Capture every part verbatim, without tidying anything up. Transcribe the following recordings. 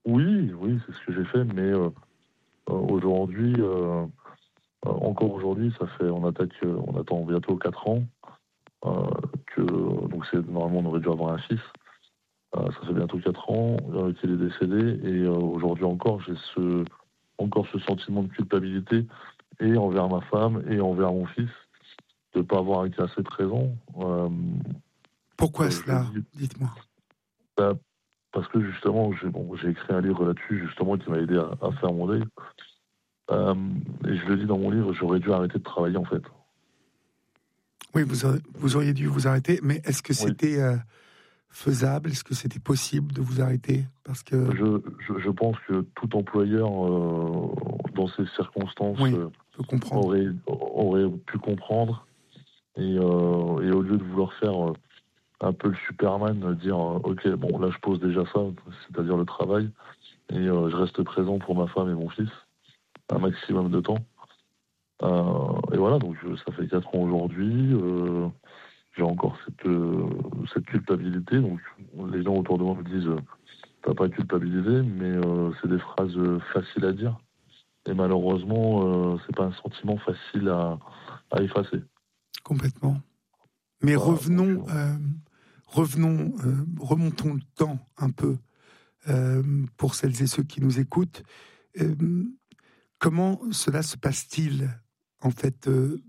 Oui, oui, c'est ce que j'ai fait, mais euh, euh, aujourd'hui, euh, euh, encore aujourd'hui, ça fait, on attaque, euh, on attend bientôt quatre ans, euh, que, donc c'est, normalement, on aurait dû avoir un fils. Euh, ça fait bientôt quatre ans euh, qu'il est décédé, et euh, aujourd'hui encore, j'ai ce, encore ce sentiment de culpabilité, et envers ma femme, et envers mon fils, de ne pas avoir été assez présent. Euh, Pourquoi euh, je le cela? dis, Dites-moi. bah, parce que justement, j'ai bon, j'ai écrit un livre là-dessus, justement, qui m'a aidé à, à faire mon deuil. Euh, et je le dis dans mon livre, j'aurais dû arrêter de travailler, en fait. Oui, vous, aurez- vous auriez dû vous arrêter, mais est-ce que Oui. c'était euh, faisable? Est-ce que c'était possible de vous arrêter? Parce que, Je, je, je pense que tout employeur, euh, dans ces circonstances, oui, euh, je peux comprendre. aurait, aurait pu comprendre. Et, euh, et au lieu de vouloir faire euh, un peu le Superman, euh, dire euh, ok, bon, là je pose déjà ça, c'est-à-dire le travail, et euh, je reste présent pour ma femme et mon fils, un maximum de temps. Euh, et voilà, donc euh, ça fait quatre ans aujourd'hui. Euh, j'ai encore cette, euh, cette culpabilité. Donc les gens autour de moi me disent euh, t'as pas culpabilisé, mais euh, c'est des phrases euh, faciles à dire. Et malheureusement, euh, c'est pas un sentiment facile à, à effacer. Complètement. Mais Voilà, donc, revenons, euh, euh, revenons, euh, remontons le temps un peu euh, pour celles et ceux qui nous écoutent. Euh, comment cela se passe-t-il? En fait, euh,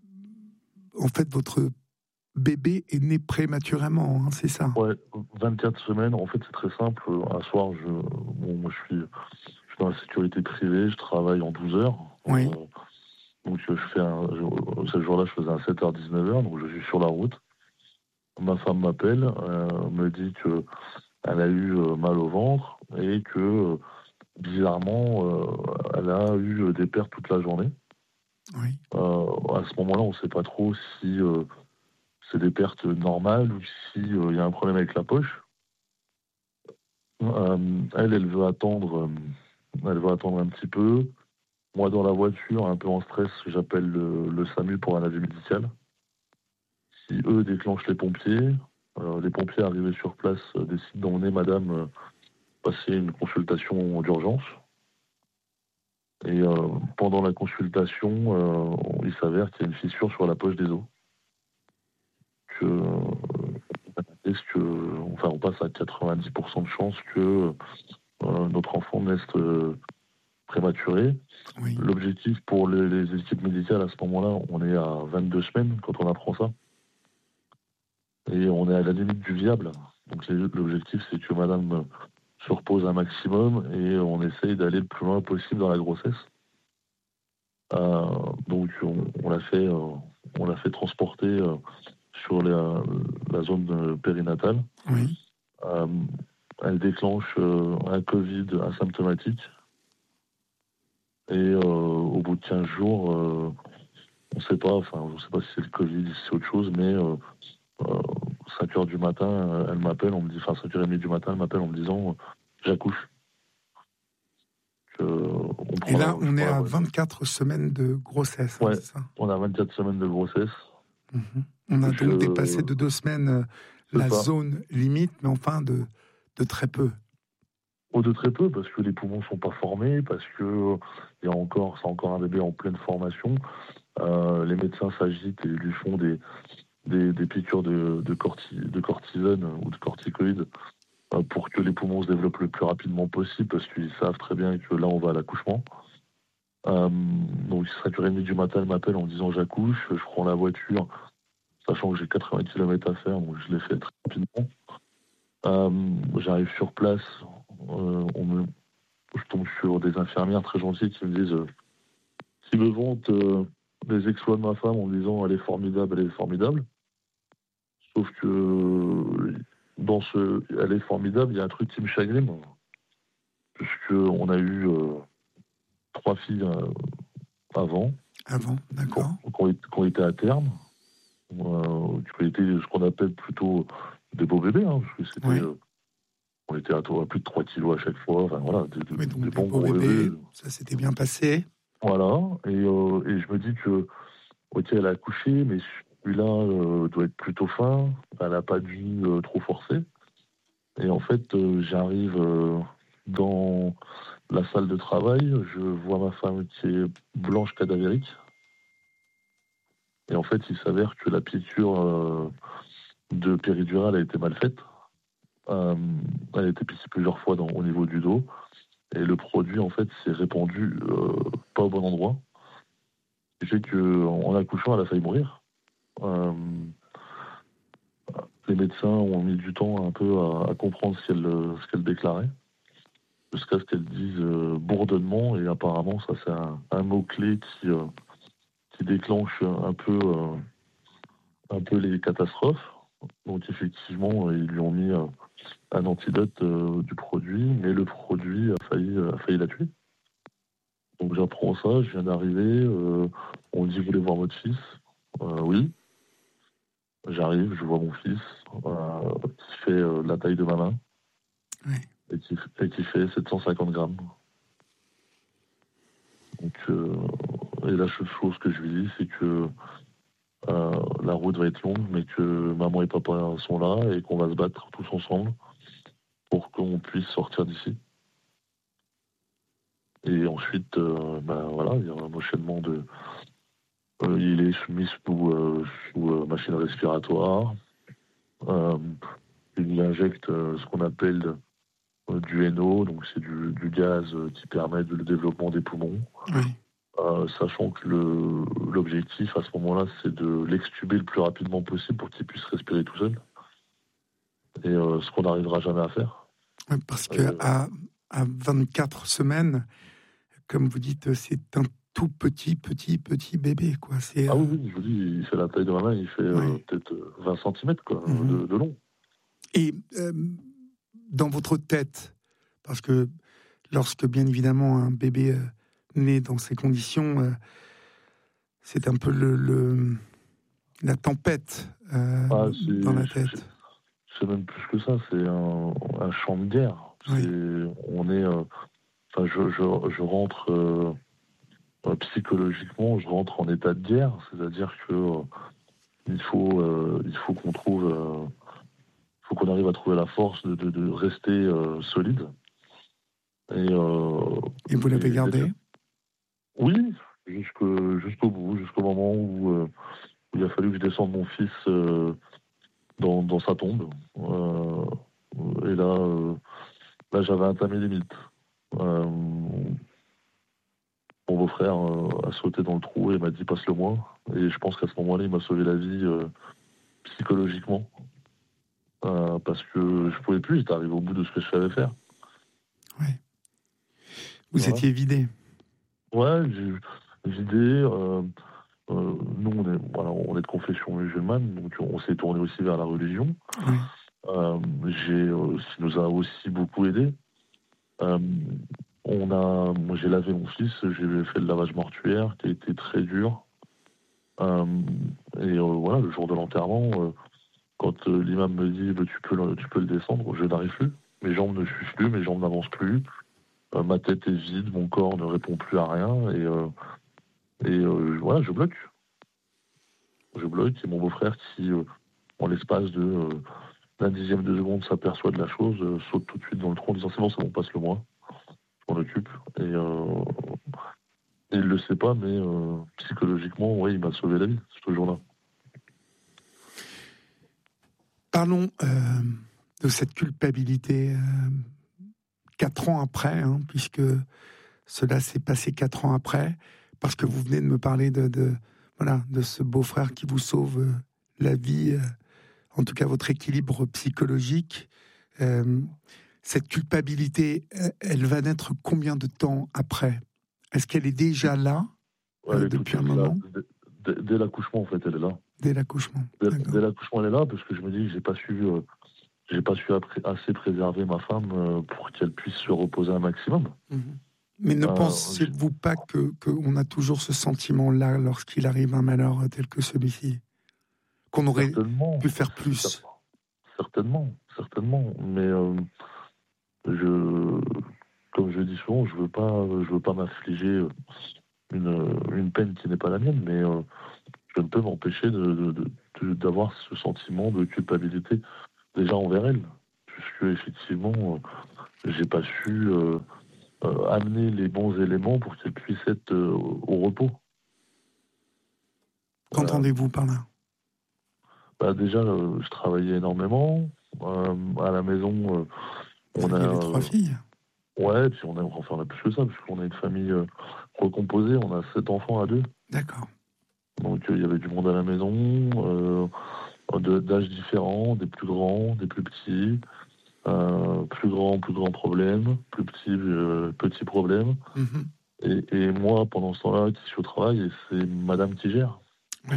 en fait, votre bébé est né prématurément, hein, c'est ça? ouais, vingt-quatre semaines, en fait, c'est très simple. Un soir, je, bon, moi, je suis, je suis dans la sécurité privée, je travaille en douze heures. Oui, Euh, donc, je fais un, je- ce jour-là, je faisais un sept heures dix-neuf heures, donc je suis sur la route. Ma femme m'appelle, euh, me dit que elle a eu euh, mal au ventre et que, euh, bizarrement, euh, elle a eu euh, des pertes toute la journée. oui, Euh, à ce moment-là, on ne sait pas trop si euh, c'est des pertes normales ou si euh, il y a un problème avec la poche. Euh, elle, elle veut attendre, euh, elle veut attendre un petit peu. Moi, dans la voiture, un peu en stress, j'appelle le, le SAMU pour un avis médical. Si eux déclenchent les pompiers, euh, les pompiers arrivés sur place euh, décident d'emmener madame euh, passer une consultation d'urgence. Et euh, pendant la consultation, euh, il s'avère qu'il y a une fissure sur la poche des os. Que, est-ce que, enfin, on passe à quatre-vingt-dix pour cent de chances que euh, notre enfant naisse euh, prématuré. oui. L'objectif pour les, les équipes médicales à ce moment-là, on est à vingt-deux semaines quand on apprend ça. Et on est à la limite du viable. Donc les- l'objectif, c'est que madame se repose un maximum et on essaye d'aller le plus loin possible dans la grossesse. Euh, donc on, on l'a fait, euh, on l'a fait transporter euh, sur la, la zone euh, périnatale. Oui. Euh, elle déclenche euh, un Covid asymptomatique. Et euh, au bout de quinze jours, euh, on ne sait pas, enfin, je ne sais pas si c'est le Covid, si c'est autre chose, mais euh, euh, cinq heures du matin, euh, elle m'appelle, on me dit, enfin cinq heures trente du matin, elle m'appelle en me disant, euh, j'accouche. Que, euh, on Et prend là, la, je on est prends la à voiture. vingt-quatre semaines de grossesse, hein, Ouais, c'est ça? on a vingt-quatre semaines de grossesse. Mhm. On a donc dépassé Je, de deux semaines euh, c'est la ça. zone limite, mais enfin de, de très peu. Ou de très peu, parce que les poumons sont pas formés, parce que euh, il y a encore, c'est encore un bébé en pleine formation. Euh, les médecins s'agitent et lui font des, des, des piqûres de, de, corti, de cortisone ou de corticoïdes euh, pour que les poumons se développent le plus rapidement possible, parce qu'ils savent très bien que là, on va à l'accouchement. Euh, donc, cinq heures trente du matin, elle m'appelle en me disant j'accouche, je prends la voiture, sachant que j'ai quatre-vingts kilomètres à faire, donc je l'ai fait très rapidement. Euh, j'arrive sur place, euh, on me, je tombe sur des infirmières très gentilles qui me disent, euh, qui me vantent euh, les exploits de ma femme en me disant elle est formidable, elle est formidable. Sauf que euh, dans ce elle est formidable, il y a un truc qui me chagrine, puisqu'on a eu euh, trois filles euh, avant, Avant, qui d'accord. ont, qui ont été à terme, euh, qui ont été ce qu'on appelle plutôt des beaux bébés, hein, parce que c'était, Oui. euh, on était à, à plus de trois kilos à chaque fois, enfin voilà, des, des- Oui, donc des des bons beaux gros bébés, bébés. ça s'était bien passé. Voilà, et, euh, et je me dis que, ok, elle a accouché, mais celui-là euh, doit être plutôt fin, elle n'a pas dû euh, trop forcer. Et en fait, euh, j'arrive euh, dans la salle de travail, je vois ma femme qui est blanche cadavérique. Et en fait, il s'avère que la piqûre euh, de péridurale a été mal faite. Euh, elle a été piquée plusieurs fois dans, au niveau du dos. Et le produit, en fait, s'est répandu euh, pas au bon endroit. Ce qui fait qu'en accouchant, elle a failli mourir. Euh, les médecins ont mis du temps un peu à, à comprendre ce qu'elle, ce qu'elle déclarait. Jusqu'à ce qu'elle dise euh, bourdonnement. Et apparemment, ça, c'est un, un mot-clé qui, euh, qui déclenche un peu, euh, un peu les catastrophes. Donc, effectivement, ils lui ont mis euh, un antidote euh, du produit, mais le produit a failli, a failli la tuer. Donc j'apprends ça, je viens d'arriver, euh, on me dit vous voulez voir votre fils euh, Oui. J'arrive, je vois mon fils, euh, qui fait euh, la taille de ma main, Oui. et, qui, et qui fait sept cent cinquante grammes. Donc, euh, et la seule chose que je lui dis, c'est que euh, la route va être longue, mais que maman et papa sont là et qu'on va se battre tous ensemble pour qu'on puisse sortir d'ici. Et ensuite, euh, ben voilà, il y a un enchaînement de... Euh, il est mis sous, euh, sous euh, machine respiratoire. Euh, il lui injecte euh, ce qu'on appelle euh, du N O, donc c'est du, du gaz euh, qui permet de, le développement des poumons. Oui. Euh, sachant que le, l'objectif à ce moment-là, c'est de l'extuber le plus rapidement possible pour qu'il puisse respirer tout seul. Et euh, ce qu'on n'arrivera jamais à faire. Parce que Euh, à, à vingt-quatre semaines, comme vous dites, c'est un tout petit, petit, petit bébé, quoi. C'est, ah euh... oui, oui, je vous dis, il fait la taille de ma main, il fait euh, ouais. peut-être vingt centimètres quoi, Mm-hmm. de, de long. Et euh, dans votre tête, parce que lorsque, bien évidemment, un bébé euh, naît dans ces conditions, euh, c'est un peu le, le la tempête euh, Ah, dans la c'est, c'est, tête. c'est même plus que ça, c'est un, un champ de guerre. Oui. C'est, on est, euh, enfin, je, je, je rentre euh, euh, psychologiquement, je rentre en état de guerre, c'est-à-dire que euh, il faut, euh, il faut qu'on trouve, euh, faut qu'on arrive à trouver la force de, de, de rester euh, solide. Et, euh, Et vous l'avez et gardé? oui, jusqu'au, jusqu'au bout, jusqu'au moment où, euh, où il a fallu que je descende mon fils euh, dans, dans sa tombe. Euh, et là, euh, là, j'avais entamé les limites. Euh, mon beau-frère euh, a sauté dans le trou et m'a dit passe-le moi. Et je pense qu'à ce moment-là, il m'a sauvé la vie euh, psychologiquement. Euh, parce que je pouvais plus, j'étais arrivé au bout de ce que je savais faire. Oui. Vous Voilà. étiez vidé. Ouais, j'ai vidé. Euh, euh, nous, on est, voilà, on est de confession musulmane, donc on s'est tourné aussi vers la religion. Oui. Euh, j'ai, euh, ce qui nous a aussi beaucoup aidé. Euh, on a, moi, j'ai lavé mon fils, j'ai fait le lavage mortuaire qui a été très dur. Euh, et euh, voilà, le jour de l'enterrement, euh, quand euh, l'imam me dit bah, tu peux le, tu peux le descendre, je n'arrive plus. Mes jambes ne suivent plus, mes jambes n'avancent plus. Euh, ma tête est vide, mon corps ne répond plus à rien. Et, euh, et euh, voilà, je bloque. Je bloque. Et mon beau-frère qui, euh, en l'espace de euh, d'un dixième de seconde, s'aperçoit de la chose, euh, saute tout de suite dans le tronc en disant c'est bon, c'est bon, passe-le moi. Je m'en occupe. Et, euh, et il le sait pas, mais euh, psychologiquement, ouais, il m'a sauvé la vie ce jour-là. Parlons euh, de cette culpabilité euh, quatre ans après, hein, puisque cela s'est passé quatre ans après, parce que vous venez de me parler de, de voilà, de ce beau-frère qui vous sauve euh, la vie, euh, en tout cas votre équilibre psychologique. Euh, cette culpabilité, elle, elle va naître combien de temps après? Est-ce qu'elle est déjà là Ouais, euh, elle est tout de depuis un suite là. moment? Dès, dès- dès l'accouchement, en fait, elle est là. Dès l'accouchement, Dès, d'accord. dès l'accouchement, elle est là parce que je me dis que j'ai pas su, euh, j'ai pas su après, assez préserver ma femme euh, pour qu'elle puisse se reposer un maximum. Mmh. Mais ne Euh, j'ai- pensez-vous pas que qu'on a toujours ce sentiment-là lorsqu'il arrive un malheur tel que celui-ci? Qu'on aurait certainement, pu faire plus? certainement, certainement. Mais euh, je, comme je dis souvent, je veux pas, je veux pas m'affliger une, une peine qui n'est pas la mienne, mais euh, je ne peux m'empêcher de, de- de- de- d'avoir ce sentiment de culpabilité déjà envers elle, puisque effectivement, euh, j'ai pas su, euh, euh, amener les bons éléments pour qu'elle puisse être euh, au repos. Qu'entendez-vous par là? Bah déjà, euh, je travaillais énormément. Euh, à la maison, euh, Vous on a... aviez les trois euh, filles? ouais, puis on a, enfin, on a plus que ça, parce qu'on a une famille euh, recomposée. On a sept enfants à deux. D'accord. Donc euh, il y avait du monde à la maison, euh, de- d'âges différents, des plus grands, des plus petits. Euh, plus grands, plus grands problèmes. Plus petits, euh, petits problèmes. Mhm. Et, et moi, pendant ce temps-là, qui suis au travail, et c'est madame qui gère. Oui.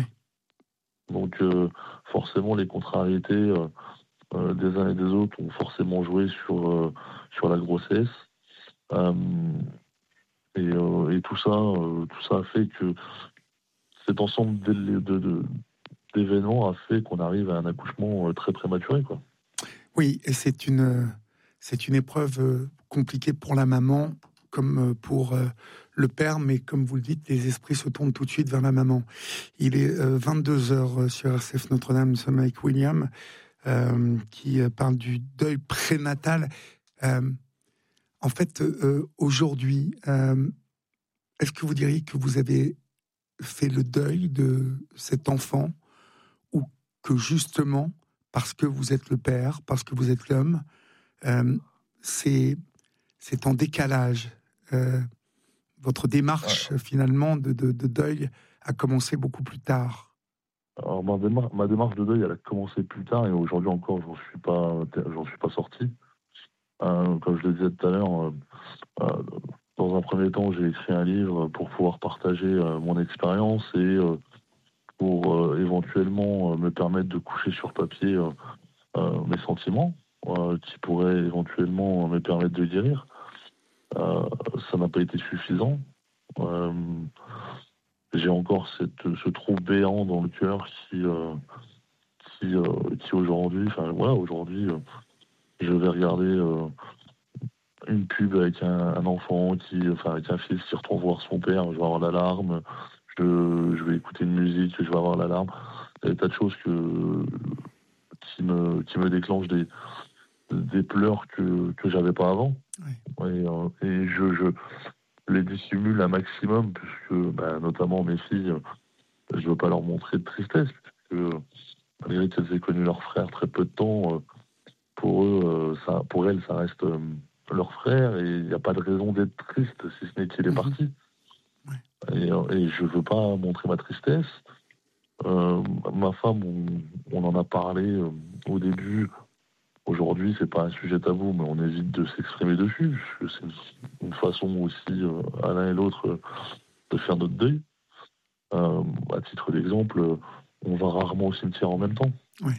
Donc euh, forcément, les contrariétés... euh, Euh, des uns et des autres ont forcément joué sur, euh, sur la grossesse. Euh, et, euh, et tout ça, euh, tout ça a fait que cet ensemble d'é- de- de- d'événements a fait qu'on arrive à un accouchement euh, très prématuré, quoi. Oui, et c'est une, c'est une épreuve euh, compliquée pour la maman comme euh, pour euh, le père, mais comme vous le dites, les esprits se tournent tout de suite vers la maman. Il est euh, vingt-deux heures sur R C F Notre-Dame, nous sommes avec William, euh, qui euh, parle du deuil prénatal. Euh, en fait, euh, aujourd'hui, euh, est-ce que vous diriez que vous avez fait le deuil de cet enfant, ou que justement, parce que vous êtes le père, parce que vous êtes l'homme, euh, c'est, c'est en décalage. Euh, votre démarche, finalement, de, de, de deuil a commencé beaucoup plus tard. Alors ma démarche, ma démarche de deuil, elle a commencé plus tard et aujourd'hui encore, j'en suis pas, j'en suis pas sorti. Euh, comme je le disais tout à l'heure, euh, euh, dans un premier temps, j'ai écrit un livre pour pouvoir partager euh, mon expérience et euh, pour euh, éventuellement euh, me permettre de coucher sur papier euh, euh, mes sentiments, euh, qui pourraient éventuellement me permettre de guérir. Euh, ça n'a pas été suffisant. Euh, j'ai encore cette, ce trou béant dans le cœur qui, euh, qui, euh, qui aujourd'hui, enfin voilà, aujourd'hui, euh, je vais regarder euh, une pub avec un, un enfant qui, enfin avec un fils qui retourne voir son père, je vais avoir l'alarme. Je, je vais écouter une musique, je vais avoir l'alarme. Il y a des tas de choses que, qui me, qui me déclenchent des, des pleurs que, que j'avais pas avant. Oui. Et, euh, et je, je les dissimule un maximum, puisque bah, notamment mes filles, je veux pas leur montrer de tristesse, puisque malgré qu'elles aient connu leur frère très peu de temps, euh, pour eux, euh, ça, pour elles, ça reste euh, leur frère, et il n'y a pas de raison d'être triste, si ce n'est qu'il est Mhm. parti. Ouais. Et, euh, et je veux pas montrer ma tristesse. Euh, ma femme, on, on en a parlé euh, au début. Aujourd'hui, c'est pas un sujet tabou, mais on évite de s'exprimer dessus. parce que C'est une façon aussi, euh, à l'un et l'autre, euh, de faire notre deuil. Euh, à titre d'exemple, euh, on va rarement au cimetière en même temps. Oui.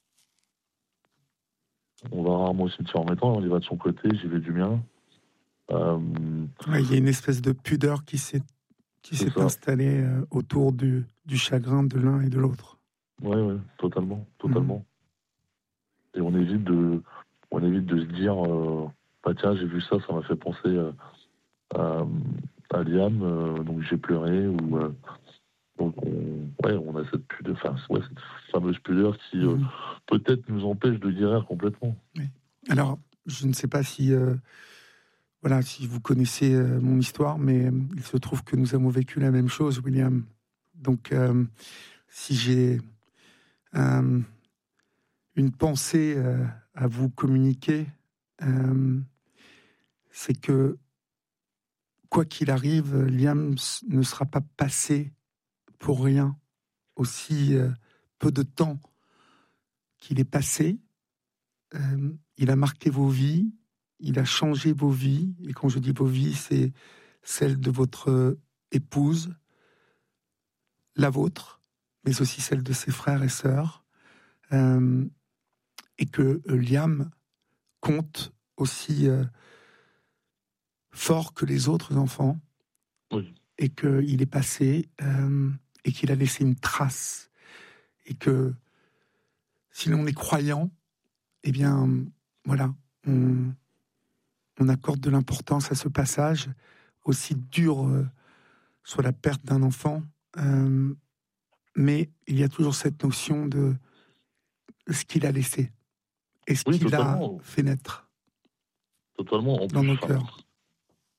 On va rarement au cimetière en même temps. On y va de son côté, j'y vais du mien. Euh, Ouais, il y a une espèce de pudeur qui s'est, qui c'est s'est ça. installée euh, autour du, du chagrin de l'un et de l'autre. Ouais, ouais, totalement, Mhm. totalement. Et on évite de, on évite de se dire, euh, bah tiens, j'ai vu ça, ça m'a fait penser euh, à, à Liam, euh, donc j'ai pleuré, ou euh, donc on, ouais, on a cette pudeur, enfin, ouais, cette fameuse pudeur qui euh, Mhm. peut-être nous empêche de guérir complètement. Oui. Alors, je ne sais pas si, euh, voilà, si vous connaissez euh, mon histoire, mais euh, il se trouve que nous avons vécu la même chose, William. Donc, euh, si j'ai euh, une pensée euh, à vous communiquer, euh, c'est que, quoi qu'il arrive, Liam ne sera pas passé pour rien, aussi euh, peu de temps qu'il est passé. Euh, il a marqué vos vies, il a changé vos vies, et quand je dis vos vies, c'est celle de votre épouse, la vôtre, mais aussi celle de ses frères et sœurs, euh, et que euh, Liam compte aussi euh, fort que les autres enfants, Oui, et qu'il est passé, euh, et qu'il a laissé une trace, et que si l'on est croyant, eh bien, voilà, on, on accorde de l'importance à ce passage, aussi dur euh, soit la perte d'un enfant, euh, mais il y a toujours cette notion de ce qu'il a laissé et ce oui, qu'il a totalement, fait naître totalement. En dans plus, nos enfin, cœurs.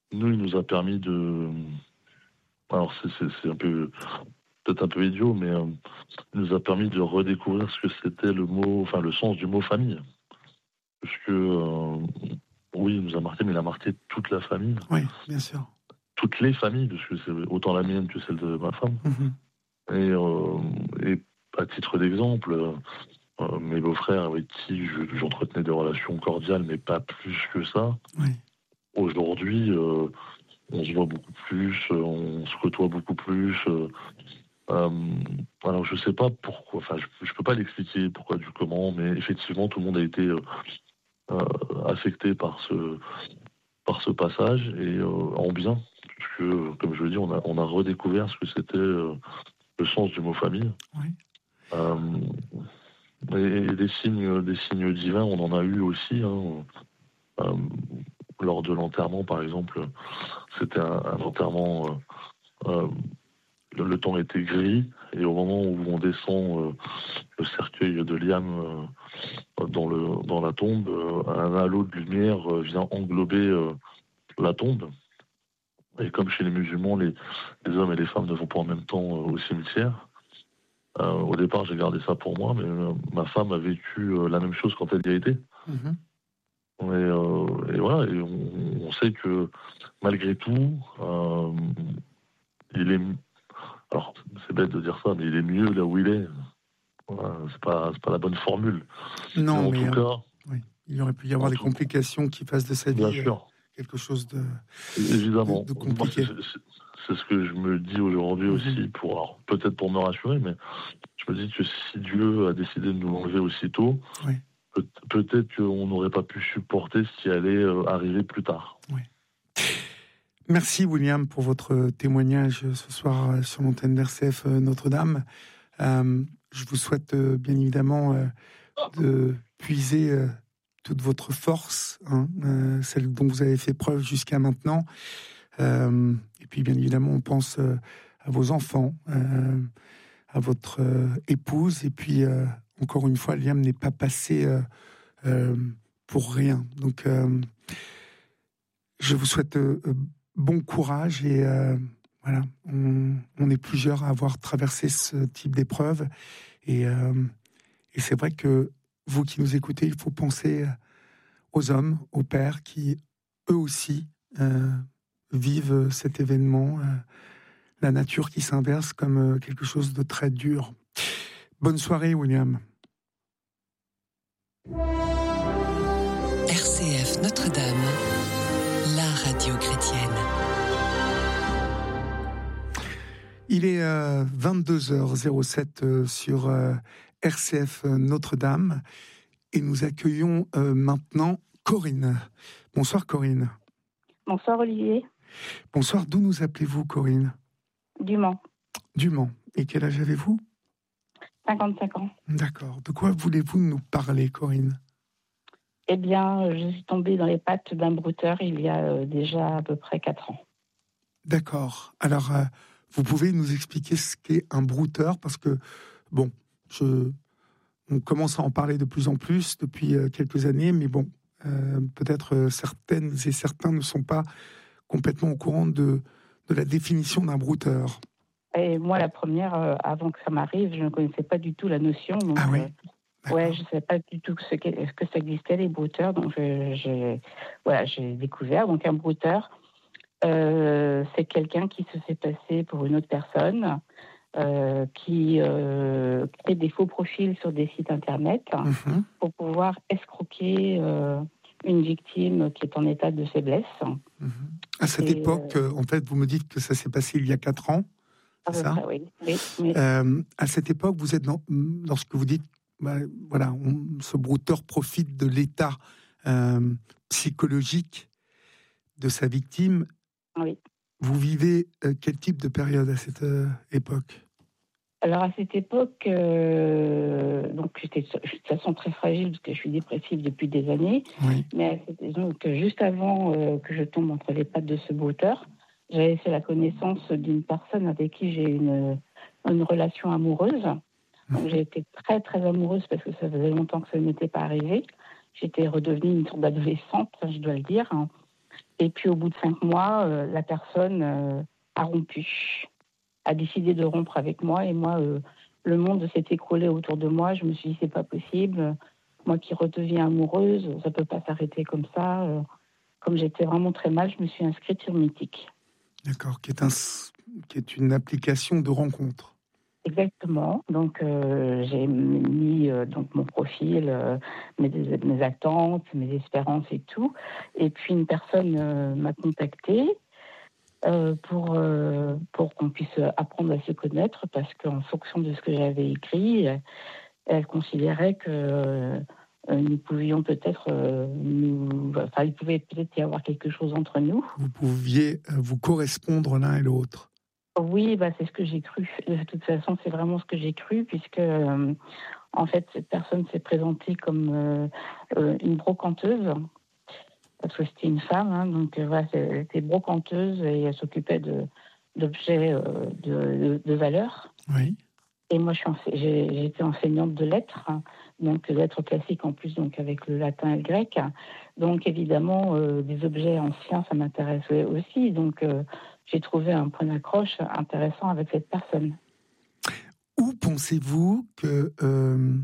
nous, il nous a permis de... Alors, c'est, c'est, c'est un peu... peut-être un peu idiot, mais euh, il nous a permis de redécouvrir ce que c'était le mot... Enfin, le sens du mot famille. Parce que, euh, oui, il nous a marqué, mais il a marqué toute la famille. Oui, bien sûr. Toutes les familles, parce que c'est autant la mienne que celle de ma femme. Mm-hmm. Et, euh, et à titre d'exemple... Euh, mes beaux-frères avec qui je, j'entretenais des relations cordiales, mais pas plus que ça. Oui. Aujourd'hui, euh, on se voit beaucoup plus, euh, on se côtoie beaucoup plus. Euh, euh, alors, je sais pas pourquoi, enfin, je, je peux pas l'expliquer pourquoi du comment, mais effectivement, tout le monde a été euh, euh, affecté par ce, par ce passage, et euh, en bien, puisque, comme je le dis, on a, on a redécouvert ce que c'était euh, le sens du mot famille. Oui. Euh, Et des signes, des signes divins, on en a eu aussi. Hein. Euh, lors de l'enterrement, par exemple, c'était un, un enterrement. Euh, euh, le, le temps était gris, et au moment où on descend euh, le cercueil de liam euh, dans, le, dans la tombe, euh, un halo de lumière euh, vient englober euh, la tombe. Et comme chez les musulmans, les, les hommes et les femmes ne vont pas en même temps euh, au cimetière. Euh, au départ, j'ai gardé ça pour moi, mais euh, ma femme a vécu euh, la même chose quand elle y a été. Mm-hmm. Et, euh, et voilà, et on, on sait que malgré tout, euh, il est. Alors, c'est bête de dire ça, mais il est mieux là où il est. Voilà, c'est pas, c'est pas la bonne formule. Non, mais en mais tout euh, cas, oui. Il aurait pu y avoir des tout, complications qui fassent de sa bien vie euh, sûr, quelque chose de, évidemment. de, de Moi, c'est, compliqué. c'est, c'est ce que je me dis aujourd'hui Mm-hmm. aussi, pour, alors, peut-être pour me rassurer, mais je me dis que si Dieu a décidé de nous l'enlever aussitôt, Oui. peut- peut-être qu'on n'aurait pas pu supporter ce qui allait euh, arriver plus tard. Oui. Merci William pour votre témoignage ce soir sur l'antenne d'R C F Notre-Dame. Euh, je vous souhaite euh, bien évidemment euh, de puiser euh, toute votre force, hein, euh, celle dont vous avez fait preuve jusqu'à maintenant. Euh, et puis bien évidemment, on pense euh, à vos enfants, euh, à votre euh, épouse. Et puis euh, encore une fois, Liam n'est pas passé euh, euh, pour rien. Donc euh, je vous souhaite euh, bon courage et euh, voilà, on, on est plusieurs à avoir traversé ce type d'épreuve et, euh, et c'est vrai que vous qui nous écoutez, il faut penser aux hommes, aux pères qui eux aussi euh, vivent cet événement, euh, la nature qui s'inverse comme euh, quelque chose de très dur. Bonne soirée, William. R C F Notre-Dame, la radio chrétienne. Il est euh, vingt-deux heures zéro sept euh, sur euh, R C F Notre-Dame et nous accueillons euh, maintenant Corinne. Bonsoir Corinne. Bonsoir Olivier. Bonsoir, d'où nous appelez-vous Corinne? Du Mans. Du Mans. Et quel âge avez-vous? cinquante-cinq ans. D'accord. De quoi voulez-vous nous parler Corinne? Eh bien, je suis tombée dans les pattes d'un brouteur il y a euh, déjà à peu près quatre ans. D'accord. Alors, euh, vous pouvez nous expliquer ce qu'est un brouteur? Parce que, bon, je, on commence à en parler de plus en plus depuis euh, quelques années, mais bon, euh, peut-être euh, certaines et certains ne sont pas complètement au courant de, de la définition d'un brouteur. Et moi, la première, euh, avant que ça m'arrive, je ne connaissais pas du tout la notion. Donc, Ah oui. euh, ouais, je ne savais pas du tout ce que, ce que ça existait, les brouteurs. Donc, je, j'ai, voilà, j'ai découvert. Donc, un brouteur, euh, c'est quelqu'un qui se fait passer pour une autre personne, euh, qui euh, crée des faux profils sur des sites internet Mm-hmm. pour pouvoir escroquer euh, une victime qui est en état de faiblesse. Mm-hmm. À cette Et, époque, euh, en fait, vous me dites que ça s'est passé il y a quatre ans, à c'est peu ça? près, oui. oui, oui. Euh, à cette époque, vous êtes dans, lorsque vous dites, bah, voilà, on, ce brouteur profite de l'état euh, psychologique de sa victime. Oui. Vous vivez euh, quel type de période à cette euh, époque? Alors à cette époque, euh, donc j'étais de toute façon très fragile parce que je suis dépressive depuis des années. Oui. Mais donc, juste avant euh, que je tombe entre les pattes de ce brouteur, j'avais fait la connaissance d'une personne avec qui j'ai une, une relation amoureuse. Donc j'ai été très très amoureuse parce que ça faisait longtemps que ça ne m'était pas arrivé. J'étais redevenue une sorte d'adolescente, je dois le dire. Et puis au bout de cinq mois, euh, la personne euh, a rompu, a décidé de rompre avec moi. Et moi, euh, le monde s'est écroulé autour de moi. Je me suis dit, c'est pas possible. Moi qui redeviens amoureuse, ça peut pas s'arrêter comme ça. Euh, comme j'étais vraiment très mal, je me suis inscrite sur Mythique. D'accord, qui est, un, qui est une application de rencontre. Exactement. Donc, euh, j'ai mis euh, donc mon profil, euh, mes, mes attentes, mes espérances et tout. Et puis, une personne euh, m'a contactée euh, pour, euh, pour qu'on puisse apprendre à se connaître parce qu'en fonction de ce que j'avais écrit, elle, elle considérait que euh, nous pouvions peut-être, euh, nous, enfin, il pouvait peut-être y avoir quelque chose entre nous. Vous pouviez euh, vous correspondre l'un et l'autre. Oui, bah, c'est ce que j'ai cru. De toute façon, c'est vraiment ce que j'ai cru, puisque, euh, en fait, cette personne s'est présentée comme euh, euh, une brocanteuse, parce que c'était une femme, hein, donc euh, voilà, elle était brocanteuse et elle s'occupait de, d'objets euh, de, de, de valeur. Oui. Et moi, je suis ense- j'ai, j'ai été enseignante de lettres, hein, donc lettres classiques en plus, donc avec le latin et le grec. Donc, évidemment, euh, des objets anciens, ça m'intéressait aussi. Donc, euh, j'ai trouvé un point d'accroche intéressant avec cette personne. Où pensez-vous que euh,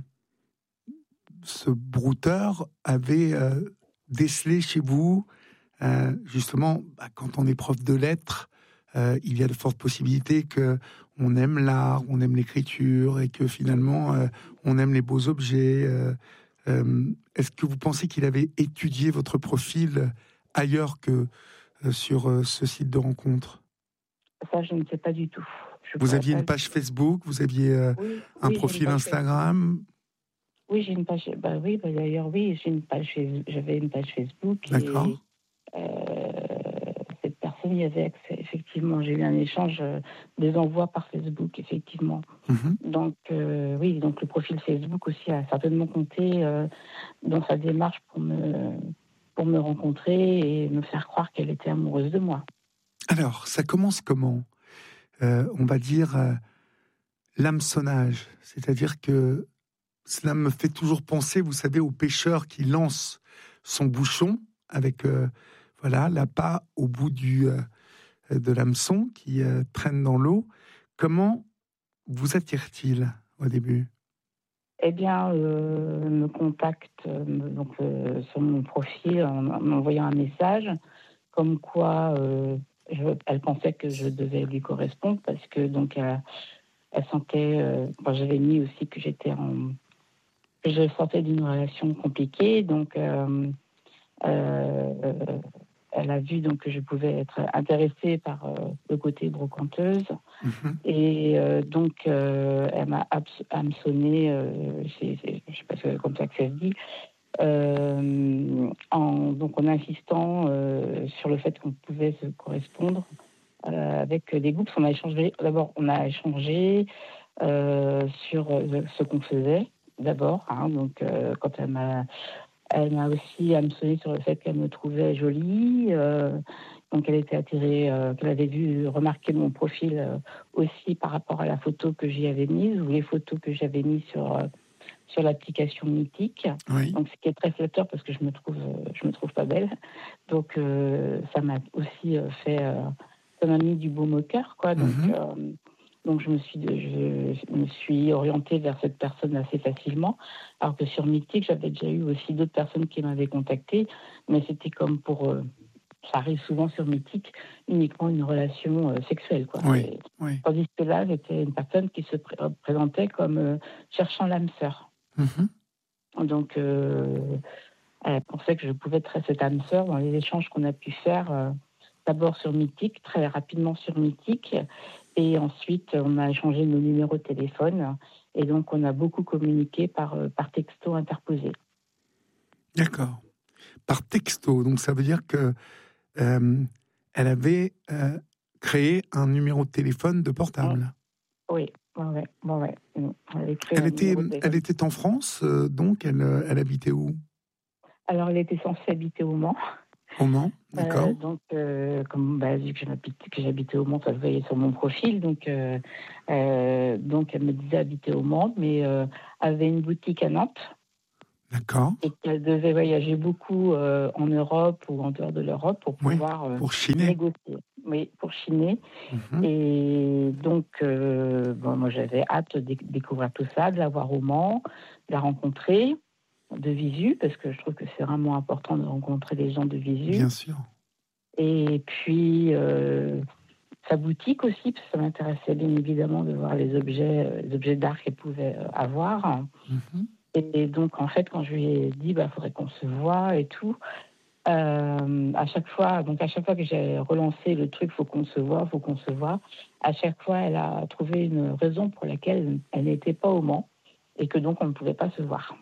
ce brouteur avait euh, décelé chez vous, euh, justement, bah, quand on est prof de lettres, euh, il y a de fortes possibilités que on aime l'art, on aime l'écriture, et que finalement, euh, on aime les beaux objets. Euh, euh, est-ce que vous pensez qu'il avait étudié votre profil ailleurs que euh, sur euh, ce site de rencontre ? Ça, je ne sais pas du tout. Je Vous aviez pas une page Facebook, vous aviez euh, oui, un oui, profil Instagram. Oui, j'ai une page. Bah oui, bah d'ailleurs, oui, j'ai une page. J'avais une page Facebook. D'accord. Et euh, cette personne y avait accès. Effectivement, j'ai eu un échange, euh, des envois par Facebook, effectivement. Mm-hmm. Donc euh, oui, donc le profil Facebook aussi a certainement compté euh, dans sa démarche pour me pour me rencontrer et me faire croire qu'elle était amoureuse de moi. Alors, ça commence comment ? euh, On va dire euh, l'hameçonnage, c'est-à-dire que cela me fait toujours penser, vous savez, au pêcheur qui lance son bouchon avec euh, voilà l'appât au bout du euh, de l'hameçon qui euh, traîne dans l'eau. Comment vous attire-t-il au début ? Eh bien, euh, me contacte euh, donc euh, sur mon profil en m'envoyant un message comme quoi euh, je, elle pensait que je devais lui correspondre parce que donc elle, elle sentait, euh, bon, j'avais mis aussi que j'étais en, que je sortais d'une relation compliquée, donc euh, euh, elle a vu donc que je pouvais être intéressée par euh, le côté brocanteuse. Mm-hmm. Et euh, donc, euh, elle m'a hameçonné, euh, je ne sais pas si c'est comme ça que ça se dit, euh, en, donc en insistant euh, sur le fait qu'on pouvait se correspondre euh, avec des groupes. On a échangé, d'abord, on a échangé euh, sur ce qu'on faisait, d'abord. Hein, donc, euh, quand elle m'a, elle m'a aussi hameçonné sur le fait qu'elle me trouvait jolie. Euh, Donc, elle était attirée, euh, qu'elle avait vu remarquer mon profil euh, aussi par rapport à la photo que j'y avais mise ou les photos que j'avais mises sur, euh, sur l'application Mythique. Oui. Donc, ce qui est très flatteur parce que je me trouve, euh, je me trouve pas belle. Donc, euh, ça m'a aussi euh, fait, euh, ça m'a mis du baume au cœur, quoi. Donc, Mm-hmm. euh, donc je me suis, je, je me suis orientée vers cette personne assez facilement. Alors que sur Mythique, j'avais déjà eu aussi d'autres personnes qui m'avaient contactée, mais c'était comme pour euh, ça arrive souvent sur Mythique, uniquement une relation euh, sexuelle, quoi. Oui, Et, oui. tandis que là, j'étais une personne qui se pr- présentait comme euh, cherchant l'âme sœur. Mm-hmm. Donc, euh, elle pensait que je pouvais être cette âme sœur dans les échanges qu'on a pu faire, euh, d'abord sur Mythique, très rapidement sur Mythique, et ensuite, on a échangé nos numéros de téléphone, et donc on a beaucoup communiqué par, euh, par texto interposé. D'accord. Par texto, donc ça veut dire que euh, elle avait euh, créé un numéro de téléphone de portable. Oui, ouais, ouais, ouais. Elle, écrit Elle un était, numéro de téléphone. elle était en France, euh, donc elle, elle habitait où ? Alors, elle était censée habiter au Mans. Au Mans, d'accord. Euh, donc, euh, comme bah, vu que j'habite, que j'habitais au Mans, ça se voyait sur mon profil. Donc, euh, euh, donc elle me disait habiter au Mans, mais euh, avait une boutique à Nantes. D'accord. Et qu'elle devait voyager beaucoup euh, en Europe ou en dehors de l'Europe pour Oui, pouvoir euh, pour chiner. négocier. Oui, pour chiner. Mhm. Et donc, euh, bon, moi, j'avais hâte de dé- découvrir tout ça, de la voir au Mans, de la rencontrer de visu, parce que je trouve que c'est vraiment important de rencontrer des gens de visu. Bien sûr. Et puis, euh, sa boutique aussi, parce que ça m'intéressait bien évidemment de voir les objets, euh, les objets d'art qu'elle pouvait euh, avoir. Mhm. Et donc, en fait, quand je lui ai dit, bah, faudrait qu'on se voit et tout, euh, à chaque fois, donc à chaque fois que j'ai relancé le truc, faut qu'on se voit, faut qu'on se voit, à chaque fois, elle a trouvé une raison pour laquelle elle n'était pas au Mans et que donc on ne pouvait pas se voir.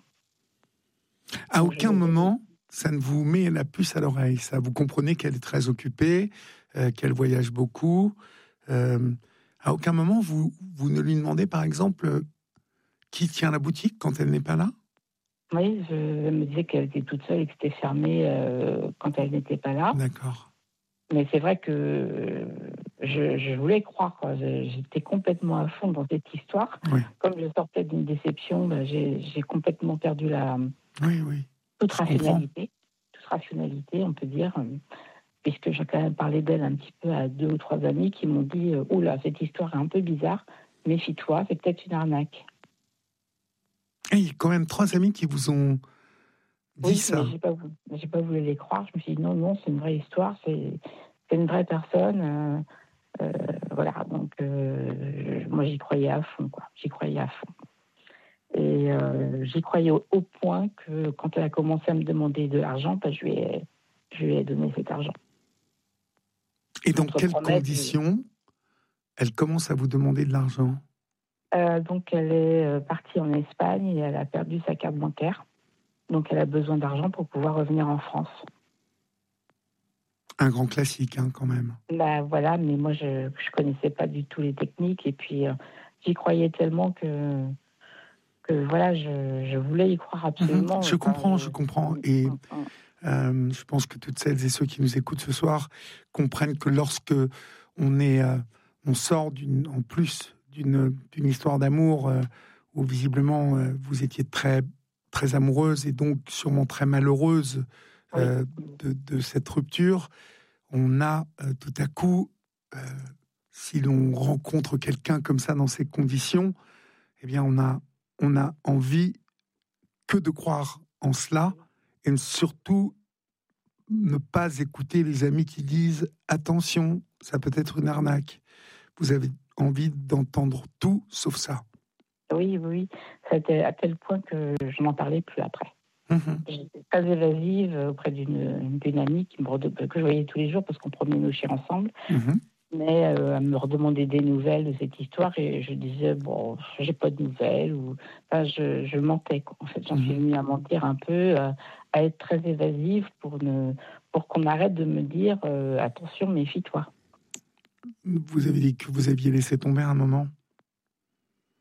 À Donc, aucun je- moment, ça ne vous met la puce à l'oreille, ça. Vous comprenez qu'elle est très occupée, euh, qu'elle voyage beaucoup. Euh, à aucun moment, vous, vous ne lui demandez, par exemple, euh, qui tient la boutique quand elle n'est pas là? Oui, je elle me disais qu'elle était toute seule et que c'était fermé euh, quand elle n'était pas là. D'accord. Mais c'est vrai que euh, je, je voulais croire, quoi. Je- J'étais complètement à fond dans cette histoire. Oui, Comme je sortais d'une déception, bah, j'ai j'ai complètement perdu la, oui, oui. toute Je comprends. rationalité. Toute rationalité, on peut dire, euh, puisque j'ai quand même parlé d'elle un petit peu à deux ou trois amis qui m'ont dit euh, oula, cette histoire est un peu bizarre, méfie-toi, c'est peut-être une arnaque. Et il y a quand même trois amis qui vous ont dit Oui, ça. mais j'ai pas, voulu- j'ai pas voulu les croire. Je me suis dit non, non, c'est une vraie histoire, c'est c'est une vraie personne. euh, euh, voilà, donc euh, je- moi j'y croyais à fond, quoi. J'y croyais à fond. Et euh, j'y croyais au, au point que quand elle a commencé à me demander de l'argent, bah, je, lui ai, je lui ai donné cet argent. Et dans Contre quelles promesse, conditions elle commence à vous demander de l'argent? euh, donc elle est euh, partie en Espagne et elle a perdu sa carte bancaire. Donc elle a besoin d'argent pour pouvoir revenir en France. Un grand classique, hein, quand même. Bah voilà, mais moi je ne connaissais pas du tout les techniques et puis euh, j'y croyais tellement que, que voilà, je, je voulais y croire absolument. Mhm. Je Enfin, comprends, je- je comprends. Et euh, je pense que toutes celles et ceux qui nous écoutent ce soir comprennent que lorsque on est, euh, on sort d'une, en plus d'une, d'une histoire d'amour euh, où visiblement euh, vous étiez très, très amoureuse et donc sûrement très malheureuse euh, de, de cette rupture, on a euh, tout à coup, euh, si l'on rencontre quelqu'un comme ça dans ces conditions, eh bien on a, on a envie que de croire en cela et surtout ne pas écouter les amis qui disent attention, ça peut être une arnaque. Vous avez envie d'entendre tout sauf ça. Oui, oui, c'était à tel point que je n'en parlais plus après. Mmh. J'étais très évasive auprès d'une, d'une amie qui me redem- que je voyais tous les jours parce qu'on promenait nos chiens ensemble. Mmh. Mais euh, elle me redemandait des nouvelles de cette histoire et je disais, bon, j'ai pas de nouvelles. Ou... Enfin, je, je mentais, quoi. En fait, j'en suis venue à mentir un peu, euh, à être très évasive pour, ne... pour qu'on arrête de me dire, euh, attention, méfie-toi. Vous avez dit que vous aviez laissé tomber un moment. Comment ?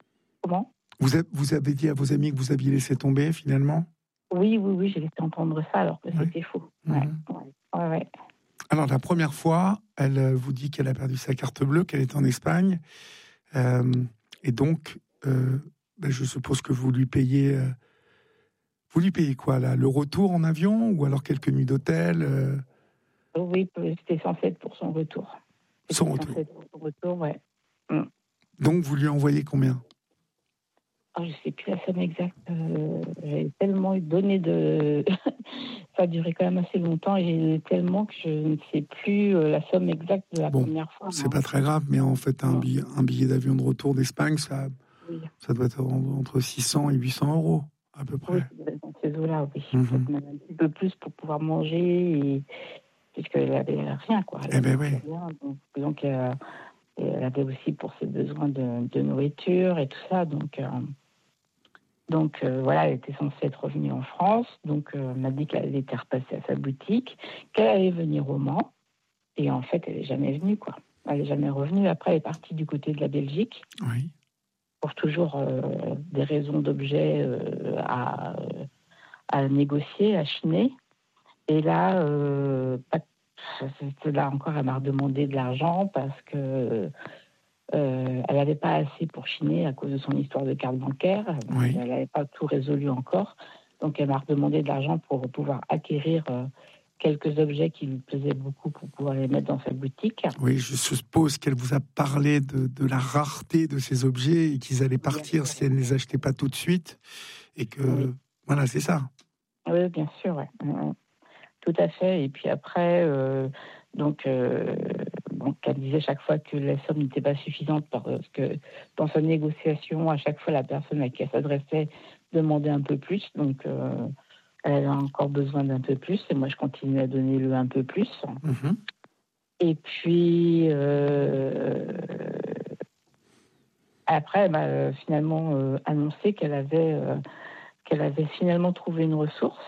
Vous, a, vous avez dit à vos amis que vous aviez laissé tomber finalement. Oui, oui, oui, j'ai laissé entendre ça alors que Oui. c'était faux. Mmh. Ouais, ouais, ouais, ouais. Alors la première fois, elle euh, vous dit qu'elle a perdu sa carte bleue, qu'elle est en Espagne, euh, et donc euh, ben, je suppose que vous lui payez. Euh, vous lui payez quoi là? Le retour en avion ou alors quelques nuits d'hôtel euh... Oui, c'était censé être pour son retour. C'était Son censé retour. être pour son retour, ouais. Mm. Donc vous lui envoyez combien? Oh, je ne sais plus la somme exacte. Euh, j'ai tellement eu donné de... Ça a duré quand même assez longtemps et j'ai eu tellement que je ne sais plus euh, la somme exacte de la Bon, première fois. c'est hein. pas très grave, mais en fait, un Non. billet, un billet d'avion de retour d'Espagne, ça, Oui, ça doit être en- entre six cents et huit cents euros, à peu près. oui, c'est dans ces eaux-là, oui. Mhm. Peut-être même un petit peu plus pour pouvoir manger, et... puisqu'elle n'avait rien, quoi. Elle Eh ben avait oui. rien, donc, donc euh, et elle avait aussi pour ses besoins de, de nourriture et tout ça, donc... Euh... Donc euh, voilà, elle était censée être revenue en France. Donc euh, elle m'a dit qu'elle était repassée à sa boutique, qu'elle allait venir au Mans. Et en fait, elle n'est jamais venue, quoi. Elle n'est jamais revenue. Après, elle est partie du côté de la Belgique Oui. pour toujours euh, des raisons d'objets euh, à, à négocier, à chiner. Et là, euh, pas, là encore, elle m'a redemandé de l'argent parce que Euh, elle n'avait pas assez pour chiner à cause de son histoire de carte bancaire. Oui. Elle n'avait pas tout résolu encore. Donc, elle m'a redemandé de l'argent pour pouvoir acquérir euh, quelques objets qui lui plaisaient beaucoup pour pouvoir les mettre dans sa boutique. Oui, je suppose qu'elle vous a parlé de, de la rareté de ces objets et qu'ils allaient partir si elle ne les achetait pas tout de suite. Et que, oui. Voilà, c'est ça. Oui, bien sûr, ouais. Tout à fait. Et puis après, euh, donc, euh, donc, elle disait chaque fois que la somme n'était pas suffisante parce que dans sa négociation, à chaque fois, la personne à qui elle s'adressait demandait un peu plus. Donc, euh, elle a encore besoin d'un peu plus. Et moi, je continue à donner le un peu plus. Mm-hmm. Et puis, euh, après, elle m'a finalement euh, annoncé qu'elle avait, euh, qu'elle avait finalement trouvé une ressource.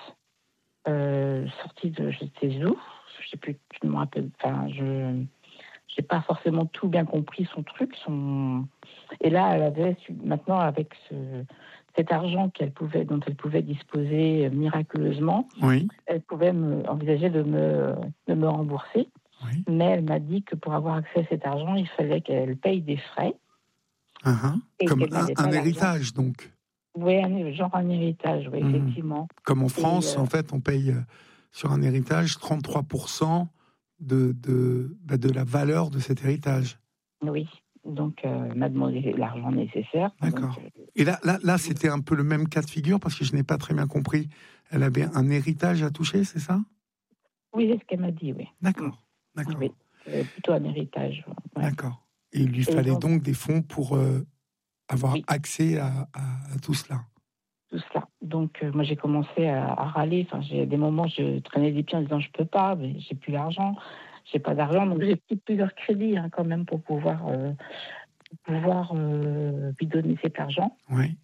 Euh, sortie de je sais où, je sais plus, je me rappelle, enfin, je n'ai pas forcément tout bien compris son truc. Son... Et là, elle avait maintenant, avec ce, cet argent qu'elle pouvait, dont elle pouvait disposer miraculeusement, oui. elle pouvait me, envisager de me, de me rembourser. Oui. Mais elle m'a dit que pour avoir accès à cet argent, il fallait qu'elle paye des frais. Uh-huh. Comme un, un héritage, donc. Oui, un, genre un héritage, oui, mmh. effectivement. Comme en France, Et, euh... en fait, on paye euh, sur un héritage trente-trois pour cent de, de, bah, de la valeur de cet héritage. Oui, donc euh, elle m'a demandé l'argent nécessaire. D'accord. Donc, euh... Et là, là, là, c'était un peu le même cas de figure, parce que je n'ai pas très bien compris. Elle avait un héritage à toucher, c'est ça ? Oui, c'est ce qu'elle m'a dit, oui. D'accord, d'accord. Oui, euh, plutôt un héritage. Ouais. D'accord. Et il lui Et fallait donc... donc des fonds pour... Euh, avoir oui. accès à, à, à tout cela. Tout cela. Donc, euh, moi, j'ai commencé à, à râler. Enfin, j'ai des moments, je traînais des pieds en disant, je peux pas, mais j'ai plus d'argent. J'ai pas d'argent. Donc, j'ai pris plusieurs crédits, hein, quand même, pour pouvoir, euh, pour pouvoir euh, lui donner cet argent. Oui.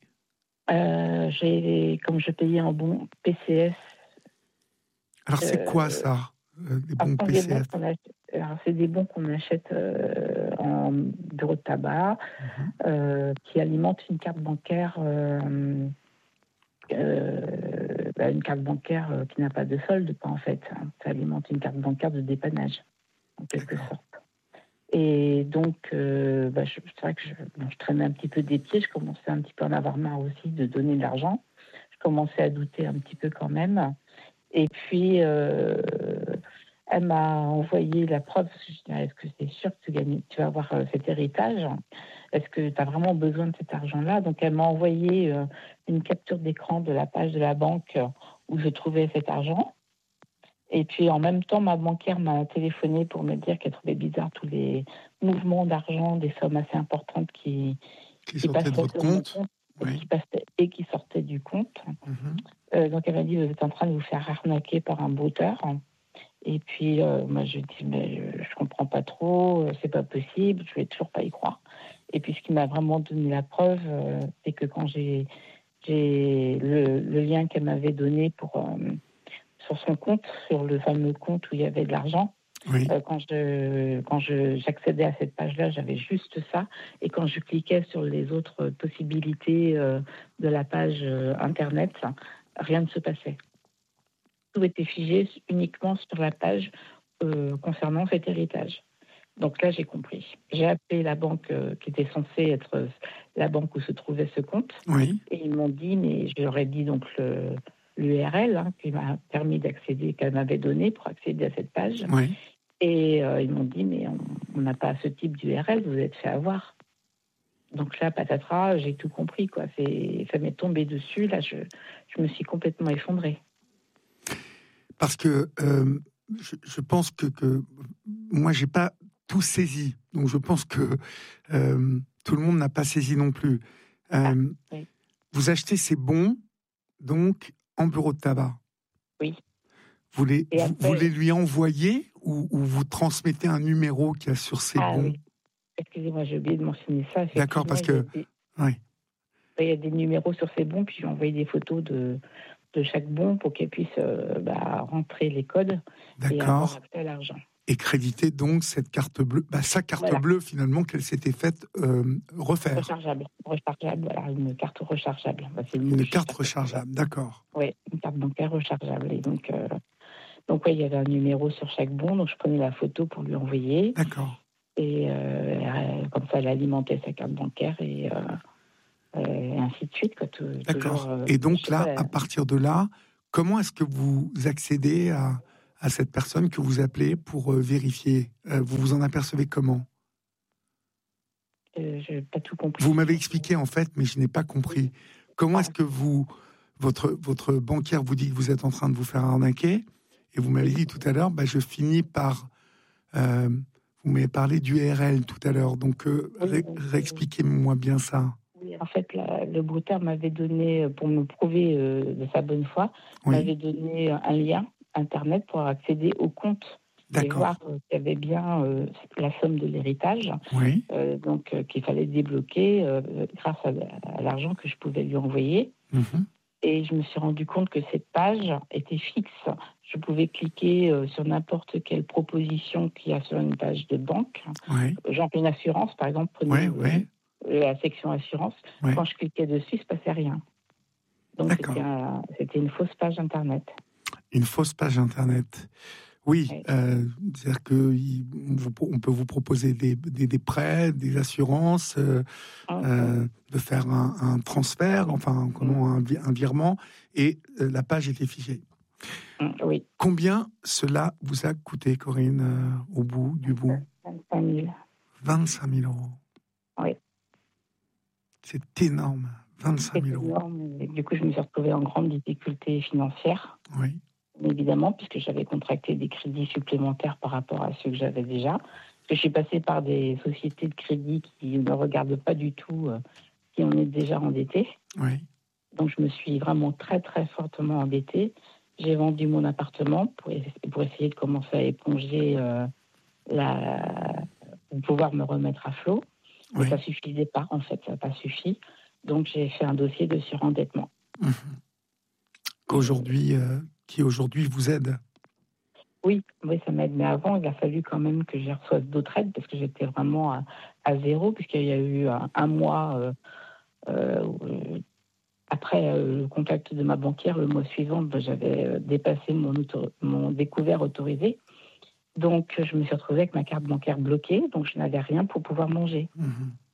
Euh, j'ai, comme je payais en bon P C S. Alors, c'est euh, quoi ça, euh, des bons P C S? Des bons achète, alors, c'est des bons qu'on achète euh, en bureau de tabac, mm-hmm. euh, qui alimentent une carte bancaire, euh, euh, bah, une carte bancaire euh, qui n'a pas de solde, pas en fait. Hein. Ça alimente une carte bancaire de dépannage, en quelque D'accord. sorte. Et donc, euh, bah, je, c'est vrai que je, bon, je traînais un petit peu des pieds. Je commençais un petit peu à en avoir marre aussi de donner de l'argent. Je commençais à douter un petit peu quand même. Et puis, euh, elle m'a envoyé la preuve. Je dis, est-ce que c'est sûr que tu, gagnes, tu vas avoir euh, cet héritage ? Est-ce que tu as vraiment besoin de cet argent-là ? Donc, elle m'a envoyé euh, une capture d'écran de la page de la banque où je trouvais cet argent. Et puis, en même temps, ma banquière m'a téléphoné pour me dire qu'elle trouvait bizarre tous les mouvements d'argent, des sommes assez importantes qui, qui, qui sortaient de votre compte, compte oui. et, qui passaient, et qui sortaient du compte. Mm-hmm. Euh, donc, elle m'a dit, vous êtes en train de vous faire arnaquer par un brouteur. Et puis, euh, moi, je dis, mais je ne comprends pas trop, euh, c'est pas possible, je ne vais toujours pas y croire. Et puis, ce qui m'a vraiment donné la preuve, euh, c'est que quand j'ai, j'ai le, le lien qu'elle m'avait donné pour... Euh, sur son compte, sur le fameux compte où il y avait de l'argent. Oui. Euh, quand je, quand je, j'accédais à cette page-là, j'avais juste ça. Et quand je cliquais sur les autres possibilités euh, de la page euh, Internet, rien ne se passait. Tout était figé uniquement sur la page euh, concernant cet héritage. Donc là, j'ai compris. J'ai appelé la banque euh, qui était censée être la banque où se trouvait ce compte. Oui. Et ils m'ont dit, mais je leur ai dit donc le... l'U R L hein, qui m'a permis d'accéder, qu'elle m'avait donné pour accéder à cette page. Oui. Et euh, ils m'ont dit, mais on n'a pas ce type d'U R L, vous êtes fait avoir. Donc là, patatras, j'ai tout compris, quoi. C'est, ça m'est tombé dessus, là, je, je me suis complètement effondrée. Parce que euh, je, je pense que, que moi, j'ai pas tout saisi. Donc je pense que euh, tout le monde n'a pas saisi non plus. Euh, ah, oui. Vous achetez ces bons, donc, en bureau de tabac. Oui. Vous les, après, vous, vous les lui envoyez ou, ou vous transmettez un numéro qu'il y a sur ces ah, bons oui. Excusez-moi, j'ai oublié de mentionner ça. D'accord, parce que... Il y, des... oui. il y a des numéros sur ces bons, puis j'ai envoyé des photos de, de chaque bon pour qu'elle puisse euh, bah, rentrer les codes D'accord. et avoir accès à l'argent. Et créditer donc cette carte bleue, bah, sa carte voilà. bleue finalement qu'elle s'était faite euh, refaire. Rechargeable, rechargeable, voilà, une carte rechargeable. Bah, c'est une carte rechargeable, d'accord. Oui, une carte bancaire rechargeable. Et donc, euh, donc ouais, il y avait un numéro sur chaque bon, donc je prenais la photo pour lui envoyer. D'accord. Et euh, comme ça, elle alimentait sa carte bancaire et, euh, euh, et ainsi de suite. Quoi, tout, D'accord. Toujours, euh, et donc là, pas, à partir de là, comment est-ce que vous accédez à, à cette personne que vous appelez pour euh, vérifier euh, Vous vous en apercevez comment? euh, Je n'ai pas tout compris. Vous m'avez expliqué en fait, mais je n'ai pas compris. Comment est-ce que vous, votre, votre banquière vous dit que vous êtes en train de vous faire arnaquer, et vous m'avez dit tout à l'heure, bah, je finis par... Euh, vous m'avez parlé du R L tout à l'heure, donc euh, ré, réexpliquez-moi bien ça. Oui, en fait, la, le brouteur m'avait donné, pour me prouver euh, de sa bonne foi, oui. m'avait donné un lien Internet pour accéder au compte et voir euh, qu'il y avait bien euh, la somme de l'héritage, oui. euh, donc euh, qu'il fallait débloquer euh, grâce à, à l'argent que je pouvais lui envoyer. Mm-hmm. Et je me suis rendu compte que cette page était fixe. Je pouvais cliquer euh, sur n'importe quelle proposition qu'il y a sur une page de banque, oui. genre une assurance, par exemple, prenez oui, oui. Euh, la section assurance. Oui. Quand je cliquais dessus, il ne se passait rien. Donc c'était, un, c'était une fausse page Internet. Une fausse page Internet. Oui, oui. Euh, c'est-à-dire qu'on peut vous proposer des, des, des prêts, des assurances, euh, okay. euh, de faire un, un transfert, enfin comment un, un virement, et euh, la page était fichée. Oui. Combien cela vous a coûté, Corinne, euh, au bout du bout? vingt-cinq mille. vingt-cinq mille euros. Oui. C'est énorme, vingt-cinq mille euros. Énorme. Et du coup, je me suis retrouvée en grande difficulté financière. Oui. Évidemment, puisque j'avais contracté des crédits supplémentaires par rapport à ceux que j'avais déjà. Parce que je suis passée par des sociétés de crédit qui ne regardent pas du tout euh, si on est déjà endetté. Oui. Donc, je me suis vraiment très, très fortement endettée. J'ai vendu mon appartement pour, pour essayer de commencer à éponger, euh, la, pour pouvoir me remettre à flot. Mais oui. Ça ne suffisait pas, en fait, ça n'a pas suffi. Donc, j'ai fait un dossier de surendettement. Mmh. Qu'aujourd'hui, euh, qui aujourd'hui vous aide? Oui, oui, ça m'aide. Mais avant, il a fallu quand même que je reçoive d'autres aides parce que j'étais vraiment à, à zéro, puisqu'il y a eu un, un mois euh, euh, après euh, le contact de ma banquière. Le mois suivant, ben, j'avais dépassé mon, auto, mon découvert autorisé. Donc, je me suis retrouvée avec ma carte bancaire bloquée, donc je n'avais rien pour pouvoir manger. Mmh.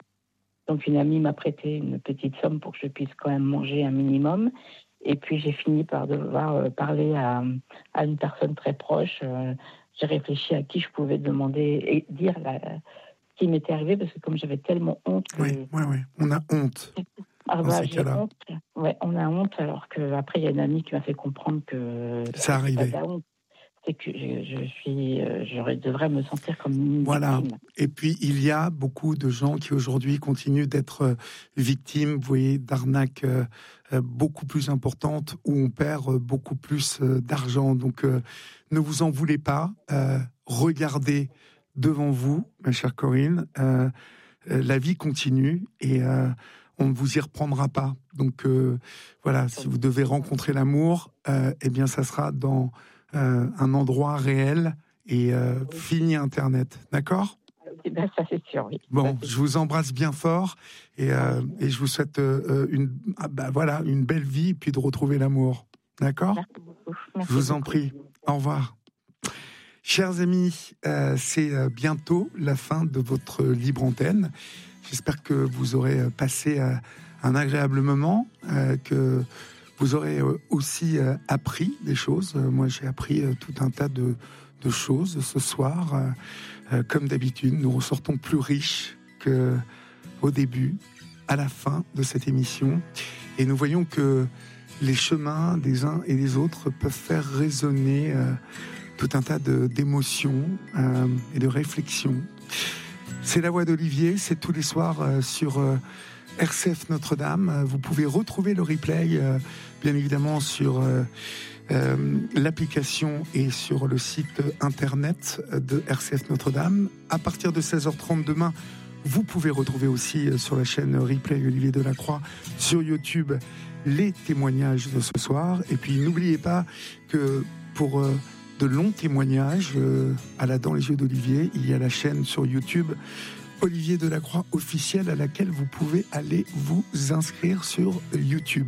Donc, une amie m'a prêté une petite somme pour que je puisse quand même manger un minimum. Et puis, j'ai fini par devoir euh, parler à, à une personne très proche. Euh, j'ai réfléchi à qui je pouvais demander et dire la, ce qui m'était arrivé, parce que comme j'avais tellement honte... Que... Oui, oui, oui, on a honte. Ah bah, j'ai honte. Ouais, on a honte, alors qu'après, il y a une amie qui m'a fait comprendre que... Ça arrivait. Pas honte. C'est que je, je suis, euh, je devrais me sentir comme une voilà. victime. Et puis, il y a beaucoup de gens qui aujourd'hui continuent d'être euh, victimes, vous voyez, d'arnaques euh, euh, beaucoup plus importantes, où on perd euh, beaucoup plus euh, d'argent. Donc, euh, ne vous en voulez pas. Euh, regardez devant vous, ma chère Corinne. Euh, euh, la vie continue et euh, on ne vous y reprendra pas. Donc, euh, voilà, si vous devez rencontrer l'amour, euh, eh bien, ça sera dans... Euh, un endroit réel et euh, oui. Fini Internet, d'accord? Ben, ça c'est sûr, oui. Bon, c'est je vous embrasse bien fort et, euh, et je vous souhaite euh, une, ah bah, voilà, une belle vie et puis de retrouver l'amour, d'accord? Merci beaucoup. Merci je vous beaucoup. en prie. Au revoir. Chers amis, euh, c'est bientôt la fin de votre libre antenne. J'espère que vous aurez passé euh, un agréable moment, euh, que vous aurez aussi appris des choses. Moi, j'ai appris tout un tas de, de choses ce soir. Comme d'habitude, nous ressortons plus riches qu'au début, à la fin de cette émission. Et nous voyons que les chemins des uns et des autres peuvent faire résonner tout un tas de, d'émotions et de réflexions. C'est La Voix d'Olivier, c'est tous les soirs sur... R C F Notre-Dame. Vous pouvez retrouver le replay, euh, bien évidemment, sur euh, euh, l'application et sur le site internet de R C F Notre-Dame. À partir de seize heures trente demain, vous pouvez retrouver aussi sur la chaîne replay Olivier Delacroix sur YouTube les témoignages de ce soir. Et puis, n'oubliez pas que pour euh, de longs témoignages euh, à la Dans les yeux d'Olivier, il y a la chaîne sur YouTube Olivier Delacroix officiel, à laquelle vous pouvez aller vous inscrire sur YouTube.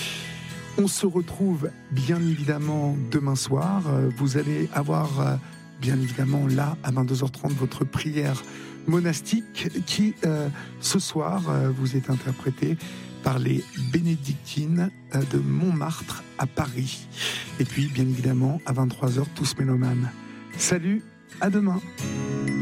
On se retrouve bien évidemment demain soir. Vous allez avoir bien évidemment là à vingt-deux heures trente votre prière monastique qui euh, ce soir euh, vous est interprétée par les bénédictines de Montmartre à Paris. Et puis, bien évidemment, à vingt-trois heures, tous mélomanes. Salut, à demain.